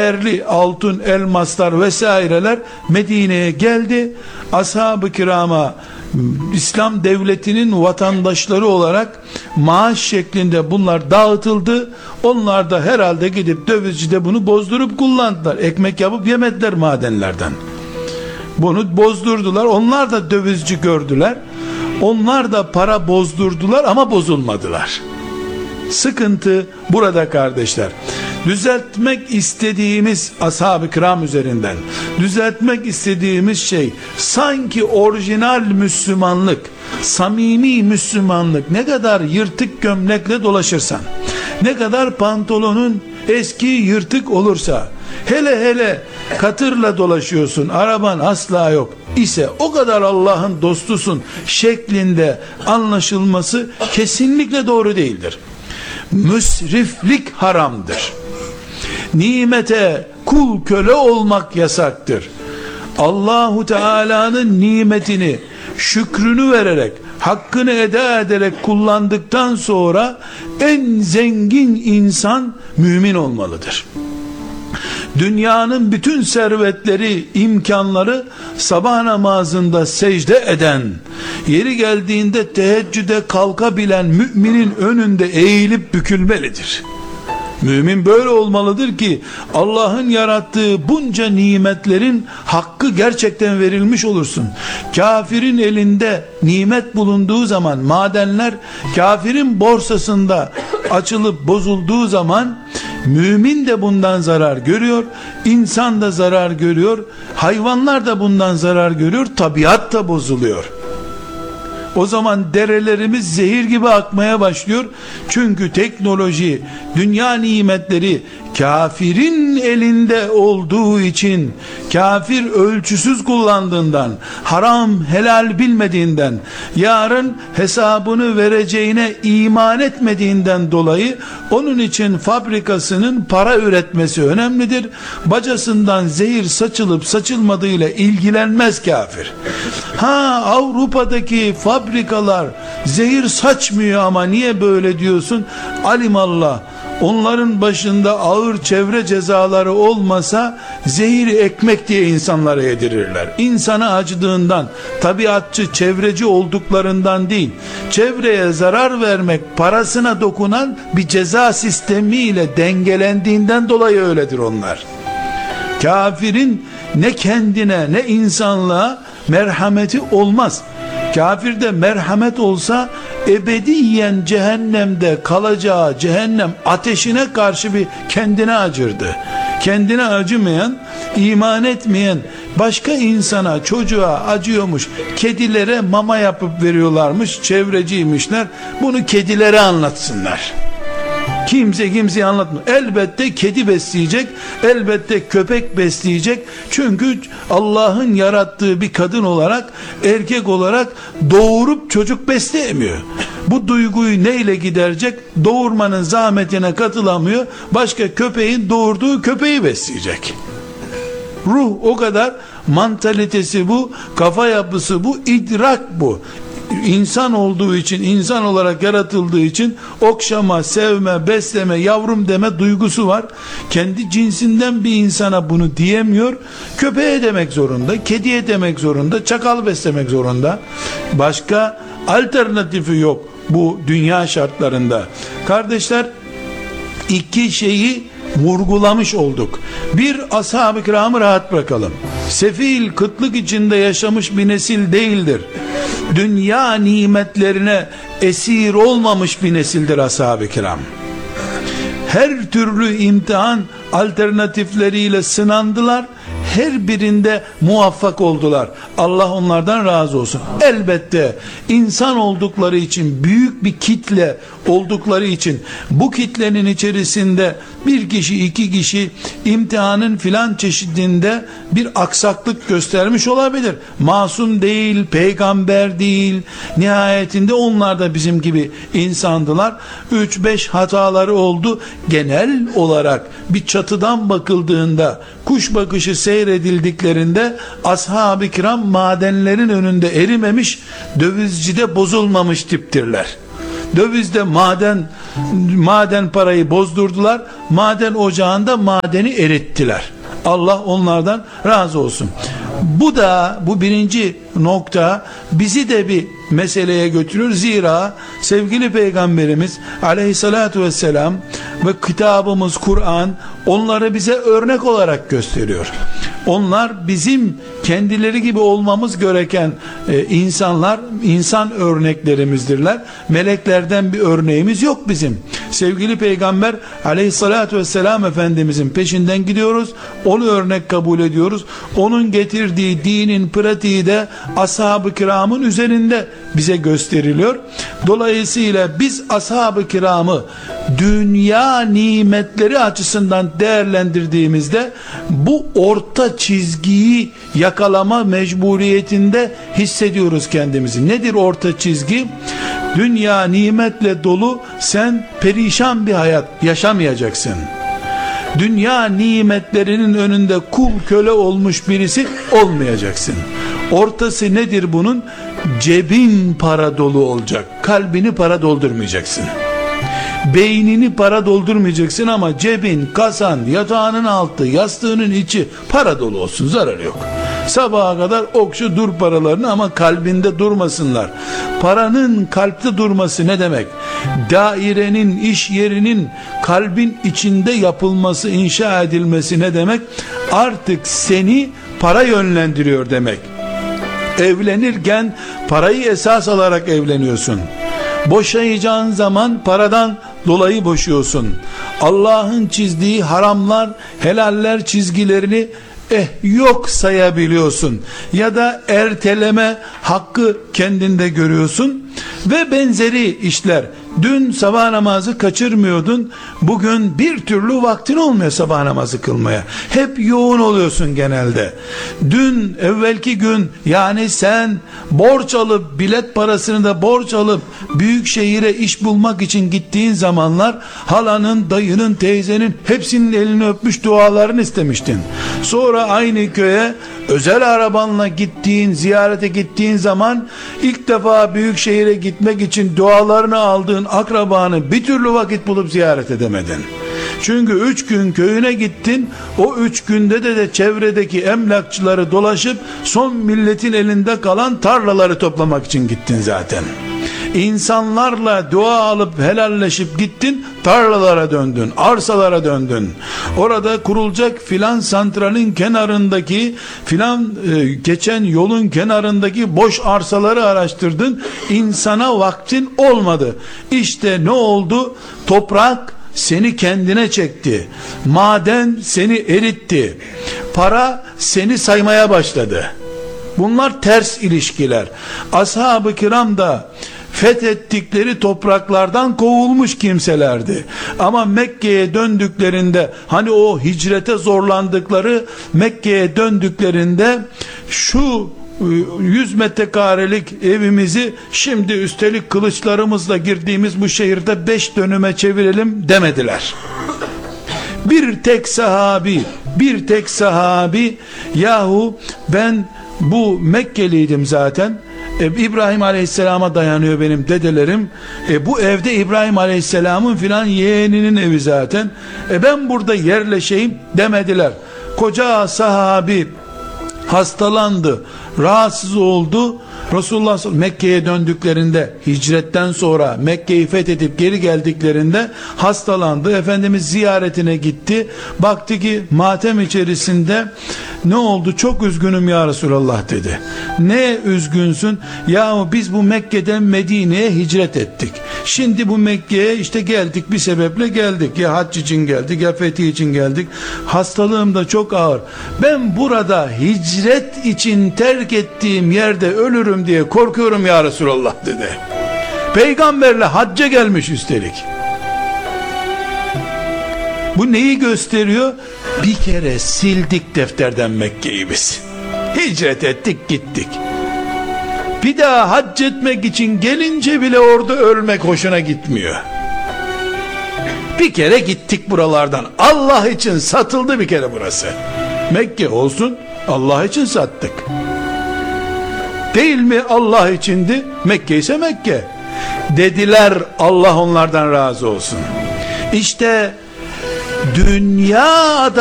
değerli altın, elmaslar vesaireler Medine'ye geldi. Ashab-ı kirama İslam devletinin vatandaşları olarak maaş şeklinde bunlar dağıtıldı. Onlar da herhalde gidip dövizcide bunu bozdurup kullandılar. Ekmek yapıp yemediler madenlerden. Bunu bozdurdular. Onlar da dövizci gördüler. Onlar da para bozdurdular ama bozulmadılar. Sıkıntı burada kardeşler. Düzeltmek istediğimiz, ashab-ı kiram üzerinden düzeltmek istediğimiz şey, sanki orijinal Müslümanlık, samimi Müslümanlık, ne kadar yırtık gömlekle dolaşırsan, ne kadar pantolonun eski yırtık olursa, hele katırla dolaşıyorsun, araban asla yok ise o kadar Allah'ın dostusun şeklinde anlaşılması kesinlikle doğru değildir. Müsriflik haramdır. Nimete kul köle olmak yasaktır. Allahu Teala'nın nimetini, şükrünü vererek, hakkını eda ederek kullandıktan sonra en zengin insan mümin olmalıdır. Dünyanın bütün servetleri, imkanları sabah namazında secde eden, yeri geldiğinde teheccüde kalkabilen müminin önünde eğilip bükülmelidir. Mümin böyle olmalıdır ki Allah'ın yarattığı bunca nimetlerin hakkı gerçekten verilmiş olursun. Kafirin elinde nimet bulunduğu zaman, madenler kafirin borsasında açılıp bozulduğu zaman mümin de bundan zarar görüyor, insan da zarar görüyor, hayvanlar da bundan zarar görüyor, tabiat da bozuluyor. O zaman derelerimiz zehir gibi akmaya başlıyor. Çünkü teknoloji, dünya nimetleri kafirin elinde olduğu için, kafir ölçüsüz kullandığından, haram helal bilmediğinden, yarın hesabını vereceğine iman etmediğinden dolayı onun için fabrikasının para üretmesi önemlidir. Bacasından zehir saçılıp saçılmadığıyla ilgilenmez kafir. Avrupa'daki fabrikalar zehir saçmıyor ama niye böyle diyorsun? Alimallah, onların başında ağır çevre cezaları olmasa zehiri ekmek diye insanlara yedirirler. İnsana acıdığından, tabiatçı, çevreci olduklarından değil, çevreye zarar vermek parasına dokunan bir ceza sistemiyle dengelendiğinden dolayı öyledir onlar. Kafirin ne kendine ne insanlığa merhameti olmaz. Kafirde merhamet olsa ebediyen cehennemde kalacağı cehennem ateşine karşı bir kendine acırdı. Kendine acımayan, iman etmeyen başka insana, çocuğa acıyormuş. Kedilere mama yapıp veriyorlarmış, çevreciymişler. Bunu kedilere anlatsınlar. Kimse kimseye anlatmıyor. Elbette kedi besleyecek, elbette köpek besleyecek. Çünkü Allah'ın yarattığı bir kadın olarak, erkek olarak doğurup çocuk besleyemiyor. Bu duyguyu neyle giderecek? Doğurmanın zahmetine katılamıyor. Başka köpeğin doğurduğu köpeği besleyecek. Ruh o kadar, mantalitesi bu, kafa yapısı bu, idrak bu. İnsan olduğu için, insan olarak yaratıldığı için okşama, sevme, besleme, yavrum deme duygusu var. Kendi cinsinden bir insana bunu diyemiyor. Köpeğe demek zorunda, kediye demek zorunda, çakal beslemek zorunda. Başka alternatifi yok bu dünya şartlarında. Kardeşler, iki şeyi vurgulamış olduk. Bir, ashab-ı kiramı rahat bırakalım. Sefil, kıtlık içinde yaşamış bir nesil değildir. Dünya nimetlerine esir olmamış bir nesildir ashab-ı kiram. Her türlü imtihan alternatifleriyle sınandılar. Her birinde muvaffak oldular. Allah onlardan razı olsun. Elbette insan oldukları için, büyük bir kitle oldukları için, bu kitlenin içerisinde bir kişi, iki kişi imtihanın filan çeşidinde bir aksaklık göstermiş olabilir. Masum değil, peygamber değil. Nihayetinde onlar da bizim gibi insandılar. 3-5 hataları oldu. Genel olarak bir çatıdan bakıldığında, kuş bakışı seyredildiklerinde ashab-ı kiram madenlerin önünde erimemiş, dövizcide bozulmamış tiptirler. Dövizde maden parayı bozdurdular. Maden ocağında madeni erittiler. Allah onlardan razı olsun. Bu birinci nokta bizi de bir meseleye götürür. Zira sevgili Peygamberimiz aleyhissalatu vesselam ve kitabımız Kur'an onları bize örnek olarak gösteriyor. Onlar bizim kendileri gibi olmamız gereken insan örneklerimizdirler. Meleklerden bir örneğimiz yok bizim. Sevgili Peygamber aleyhissalatu vesselam Efendimizin peşinden gidiyoruz. Onu örnek kabul ediyoruz. Onun getirdiği dinin pratiği de ashab-ı kiramın üzerinde bize gösteriliyor. Dolayısıyla biz ashab-ı kiramı dünya nimetleri açısından değerlendirdiğimizde bu orta çizgiyi yakalama mecburiyetinde hissediyoruz kendimizi. Nedir orta çizgi? Dünya nimetle dolu, sen perişan bir hayat yaşamayacaksın. Dünya nimetlerinin önünde kul köle olmuş birisi olmayacaksın. Ortası nedir bunun? Cebin para dolu olacak. Kalbini para doldurmayacaksın. Beynini para doldurmayacaksın ama cebin, kasan, yatağının altı, yastığının içi para dolu olsun, zararı yok. Sabaha kadar okşu dur paralarını ama kalbinde durmasınlar. Paranın kalpte durması ne demek? Dairenin, iş yerinin kalbin içinde yapılması, inşa edilmesi ne demek? Artık seni para yönlendiriyor demek. Evlenirken parayı esas alarak evleniyorsun. Boşayacağın zaman paradan dolayı boşuyorsun. Allah'ın çizdiği haramlar, helaller çizgilerini yok sayabiliyorsun. Ya da erteleme hakkı kendinde görüyorsun. Ve benzeri işler. Dün sabah namazı kaçırmıyordun. Bugün bir türlü vaktin olmuyor sabah namazı kılmaya. Hep yoğun oluyorsun genelde. Dün evvelki gün yani sen borç alıp bilet parasını da borç alıp büyük şehire iş bulmak için gittiğin zamanlar halanın, dayının, teyzenin hepsinin elini öpmüş dualarını istemiştin. Sonra aynı köye özel arabanla ziyarete gittiğin zaman ilk defa büyük şehire gitmek için dualarını aldığın akrabanı bir türlü vakit bulup ziyaret edemedin. Çünkü 3 gün köyüne gittin, o 3 günde de çevredeki emlakçıları dolaşıp son milletin elinde kalan tarlaları toplamak için gittin zaten. İnsanlarla dua alıp helalleşip gittin, tarlalara döndün, arsalara döndün. Orada kurulacak filan santralin kenarındaki geçen yolun kenarındaki boş arsaları araştırdın. İnsana vaktin olmadı. İşte ne oldu? Toprak seni kendine çekti. Maden seni eritti. Para seni saymaya başladı. Bunlar ters ilişkiler. Ashab-ı kiram da fethettikleri topraklardan kovulmuş kimselerdi. Ama Mekke'ye döndüklerinde, hani o hicrete zorlandıkları Mekke'ye döndüklerinde şu 100 metrekarelik evimizi şimdi üstelik kılıçlarımızla girdiğimiz bu şehirde 5 dönüme çevirelim demediler. Bir tek sahabi yahu ben bu Mekkeliydim zaten, İbrahim Aleyhisselam'a dayanıyor benim dedelerim, bu evde İbrahim Aleyhisselam'ın filan yeğeninin evi zaten, ben burada yerleşeyim demediler. Koca sahabi hastalandı, rahatsız oldu. Resulullah Mekke'ye döndüklerinde, hicretten sonra Mekke'yi fethedip geri geldiklerinde hastalandı. Efendimiz ziyaretine gitti. Baktı ki matem içerisinde. Ne oldu? Çok üzgünüm ya Resulallah dedi. Ne üzgünsün? Yahu biz bu Mekke'den Medine'ye hicret ettik. Şimdi bu Mekke'ye işte geldik, bir sebeple geldik. Ya hac için geldik, ya fetih için geldik. Hastalığım da çok ağır. Ben burada hicret için terk ettiğim yerde ölürüm diye korkuyorum ya Resulallah dedi. Peygamberle hacca gelmiş üstelik. Bu neyi gösteriyor? Bir kere sildik defterden Mekke'yi biz. Hicret ettik gittik. Bir daha hac etmek için gelince bile orada ölmek hoşuna gitmiyor. Bir kere gittik buralardan. Allah için satıldı bir kere burası. Mekke olsun, Allah için sattık. Değil mi Allah içindi? Mekke ise Mekke. dediler, Allah onlardan razı olsun. İşte dünya